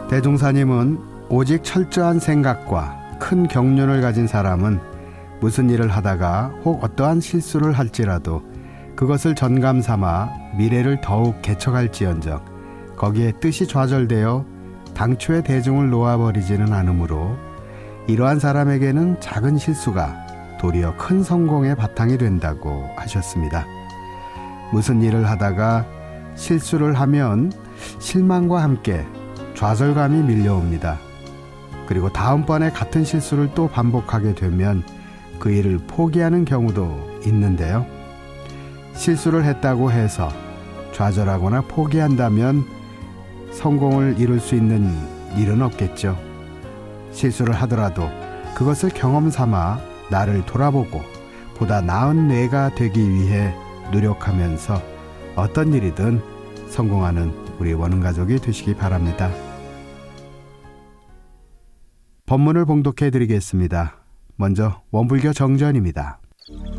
대종사님은 오직 철저한 생각과 큰 경륜을 가진 사람은 무슨 일을 하다가 혹 어떠한 실수를 할지라도 그것을 전감 삼아 미래를 더욱 개척할지언정 거기에 뜻이 좌절되어 당초의 대중을 놓아버리지는 않으므로 이러한 사람에게는 작은 실수가 도리어 큰 성공의 바탕이 된다고 하셨습니다. 무슨 일을 하다가 실수를 하면 실망과 함께 좌절감이 밀려옵니다. 그리고 다음번에 같은 실수를 또 반복하게 되면 그 일을 포기하는 경우도 있는데요. 실수를 했다고 해서 좌절하거나 포기한다면 성공을 이룰 수 있는 일은 없겠죠. 실수를 하더라도 그것을 경험 삼아 나를 돌아보고 보다 나은 뇌가 되기 위해 노력하면서 어떤 일이든 성공하는 우리 원흥가족이 되시기 바랍니다. 법문을 봉독해 드리겠습니다. 먼저 원불교 정전입니다.